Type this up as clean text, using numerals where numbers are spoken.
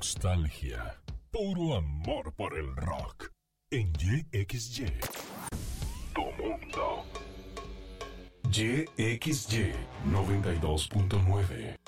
nostalgia, puro amor por el rock. En YXY. Tu mundo. YXY 92.9.